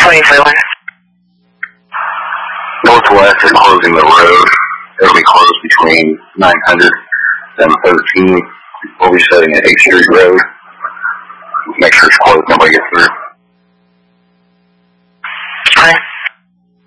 2041. Northwest is closing the road. It'll be closed between 900 and 13. We'll be setting an 8th Street Road. Make sure it's closed, nobody gets through.